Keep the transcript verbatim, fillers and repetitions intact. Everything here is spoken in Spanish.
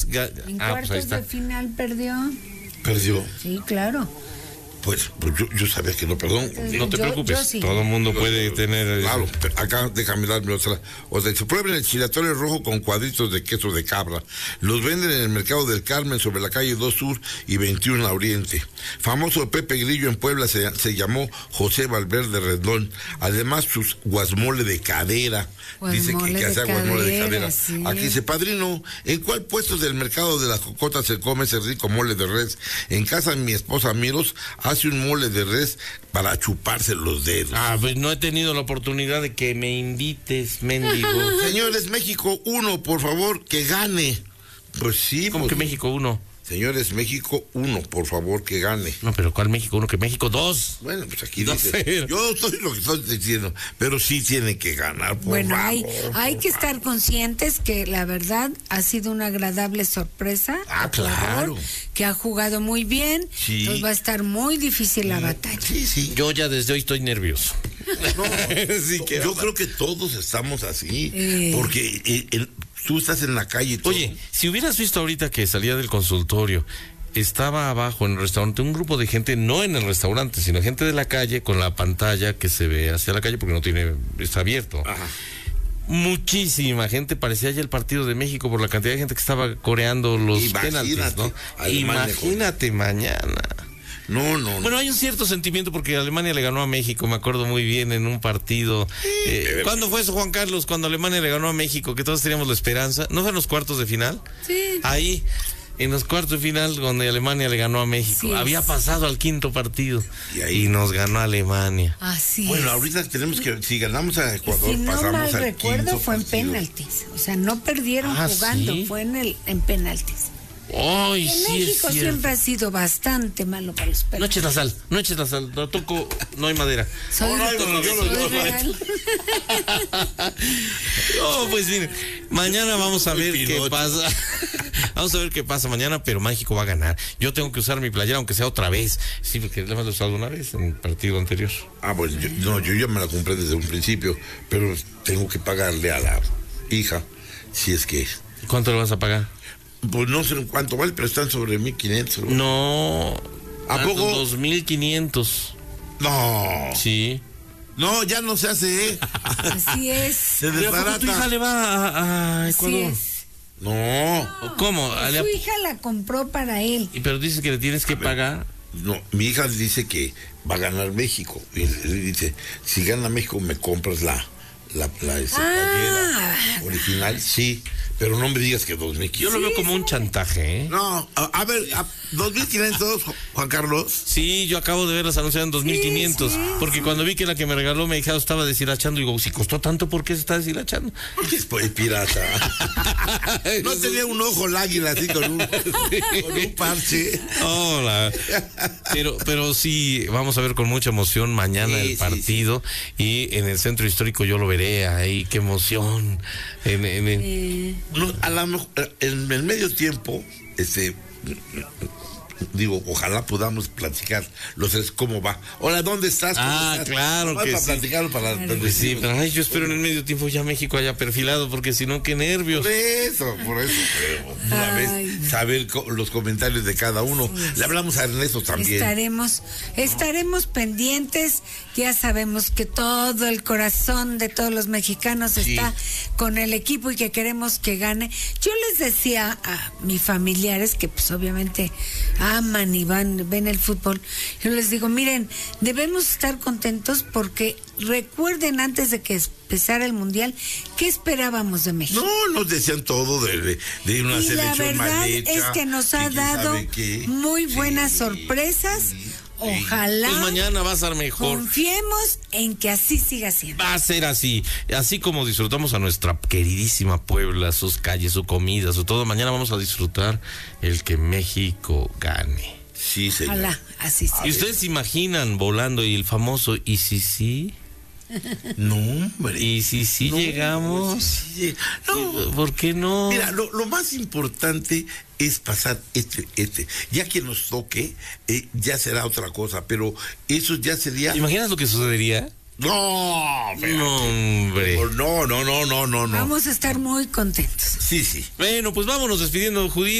En ah, cuartos pues ahí está. de final perdió. ¿Perdió? Sí, claro. Pues, pues yo, yo sabía que no, perdón. No te Yo- preocupes, yo sí. todo el mundo puede tener... Claro, pero acá déjame darme otra. O sea, se prueben el chilatorio rojo con cuadritos de queso de cabra. Los venden en el mercado del Carmen sobre la calle dos Sur y veintiuno a Oriente. Famoso Pepe Grillo en Puebla se, se llamó José Valverde Redlón. Además, sus guasmole de cadera. Dice que, Guasmole que de hace guasmole de cadera, cadera. sí. Aquí dice, padrino, ¿en cuál puesto del mercado de la Cocota se come ese rico mole de res? En casa de mi esposa Miros hace un mole de res para chuparse los dedos. Ah, pues no he tenido la oportunidad de que me invites, mendigo. Señores, México uno, por favor, que gane. Pues sí, ¿Cómo pues, que México uno? Señores, México uno, por favor, que gane. No, pero ¿cuál México uno? Que México dos. Bueno, pues aquí No dice, sé. yo estoy lo que estoy diciendo, pero sí tiene que ganar, por Bueno, favor. hay, hay que estar conscientes que la verdad ha sido una agradable sorpresa. Ah, Ecuador, claro. Que ha jugado muy bien. Sí. Entonces va a estar muy difícil la batalla. Sí, sí. Yo ya desde hoy estoy nervioso. No, Sí, que yo va. creo que todos estamos así, Eh. porque eh, el- tú estás en la calle y todo. Oye, si hubieras visto ahorita que salía del consultorio, estaba abajo en el restaurante un grupo de gente, no en el restaurante, sino gente de la calle con la pantalla que se ve hacia la calle porque no tiene, está abierto. Ajá. Muchísima gente, parecía ya el partido de México por la cantidad de gente que estaba coreando los Imagínate, penaltis, ¿no? Alemania Imagínate mañana. No, no, no. Bueno, hay un cierto sentimiento porque Alemania le ganó a México, me acuerdo muy bien, en un partido. Eh, pero- ¿Cuándo fue eso, Juan Carlos? Cuando Alemania le ganó a México, que todos teníamos la esperanza. ¿No fue en los cuartos de final? Sí. Ahí, en los cuartos de final, donde Alemania le ganó a México. Sí, Había es. pasado al quinto partido. Y ahí- Y nos ganó Alemania. Así Bueno, es. ahorita tenemos que, si ganamos a Ecuador, Si no pasamos mal al recuerdo, quinto fue en partido. penaltis. O sea, no perdieron Ah, jugando, ¿sí? fue en el en penaltis. ¡Ay, Y sí es México cierto! siempre ha sido bastante malo para los No penaltis. eches la sal, no eches la sal. No toco, no hay madera. Soy, No, no, no, yo lo- soy yo lo- real. No, pues miren, mañana vamos a ver Muy qué Pinocho. pasa. Vamos a ver qué pasa mañana, pero México va a ganar. Yo tengo que usar mi playera, aunque sea otra vez. Sí, porque la hemos usado una vez en el partido anterior. Ah, pues yo, no, yo ya me la compré desde un principio, pero tengo que pagarle a la hija, si es que... ¿Y cuánto le vas a pagar? Pues no sé en cuánto vale, pero están sobre mil quinientos. No. ¿A poco? dos mil quinientos. No, Sí. no, ya no se hace, ¿eh? Así es. Se ¿Pero a poco tu hija desbarata. le va a, a Así Ecuador? es. No, ¿O ¿Cómo? ¿Le Su ap- hija la compró para él. y pero dices que le tienes que pagar. no, mi hija dice que va a ganar México. Y le dice, si gana México, me compras la, la, la esa Ah. playera original, sí, pero no me digas que dos mil Yo quinientos. lo veo como un chantaje, ¿eh? No, a, a ver, a dos mil quinientos, Juan Carlos. Sí, yo acabo de verlas anunciadas en dos mil quinientos, porque cuando vi que la que me regaló mi hija estaba deshilachando, digo, si costó tanto, ¿por qué se está deshilachando? Porque es pues, pirata. No tenía un ojo el águila así con un, con un parche. Hola. Pero, pero sí, vamos a ver con mucha emoción mañana Sí, el sí, partido y en el centro histórico yo lo veré ahí, qué emoción. En, en- en- Eh, No, a lo mejor, en el medio tiempo, este, digo, ojalá podamos platicar los tres cómo va. Hola, ¿dónde estás? ¿Cómo Ah, estás? claro Vamos que para sí. platicarlo para Pues sí, pero ay, yo espero en el medio tiempo ya México haya perfilado, porque si no, qué nervios. Por eso, por eso, pero una Ay. vez saber co- los comentarios de cada uno. Le hablamos a Ernesto también. Estaremos, estaremos pendientes. Ya sabemos que todo el corazón de todos los mexicanos Sí. está con el equipo y que queremos que gane. Yo les decía a mis familiares que pues obviamente aman y van, ven el fútbol. Yo les digo, miren, debemos estar contentos porque recuerden antes de que empezara el mundial, ¿qué esperábamos de México? No, nos decían todo de, de, de una Y la selección mal verdad hecha, es que nos y ha quién dado sabe qué. muy buenas Sí, sorpresas. sí, sí. Ojalá Pues mañana va a ser mejor. confiemos en que así siga siendo. Va a ser así, así como disfrutamos a nuestra queridísima Puebla, sus calles, su comida, su todo. Mañana vamos a disfrutar el que México gane. Sí, señor. Ojalá así siga. ¿Y ustedes se imaginan volando y el famoso y si sí? No, hombre. ¿Y si sí No, llegamos? sí, sí. No. ¿Por qué no? Mira, lo, lo más importante es pasar este, este. Ya que nos toque, eh, ya será otra cosa, pero eso ya sería... ¿Te imaginas lo que sucedería? No, espérate. No, hombre. No, no, no, no, no, no. Vamos a estar muy contentos. Sí, sí. Bueno, pues vámonos despidiendo, Judith.